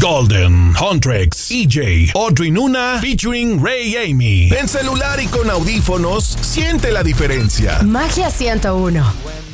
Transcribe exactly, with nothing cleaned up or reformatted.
Golden, Huntrix, E J, Audrey Nuna, featuring Ray Amy. En celular y con audífonos, siente la diferencia. Magia ciento uno.